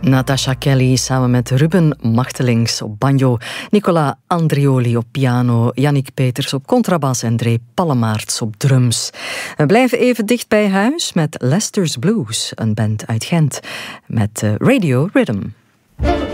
Natasha Kelly samen met Ruben Machtelings op banjo, Nicola Andrioli op piano, Yannick Peters op contrabas en Dree Pallemaerts op drums. We blijven even dicht bij huis met Lester's Blues, een band uit Gent, met Radio Rhythm.